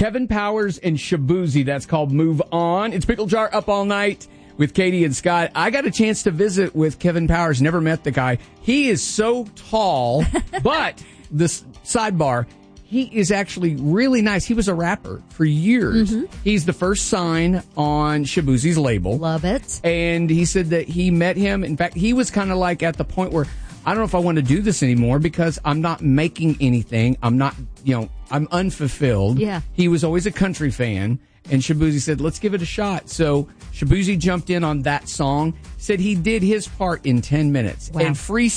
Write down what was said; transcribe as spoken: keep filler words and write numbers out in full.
Kevin Powers and Shabuzi. That's called Move On. It's Pickle Jar Up All Night with Katie and Scott. I got a chance to visit with Kevin Powers. Never met the guy. He is so tall, but this sidebar, he is actually really nice. He was a rapper for years. Mm-hmm. He's the first sign on Shabuzi's label. Love it. And he said that he met him. In fact, he was kind of like at the point where I don't know if I want to do this anymore because I'm not making anything. I'm not, you know, I'm unfulfilled. Yeah. He was always a country fan. And Shabuzi said, let's give it a shot. So Shabuzi jumped in on that song, said he did his part in ten minutes. Wow. And free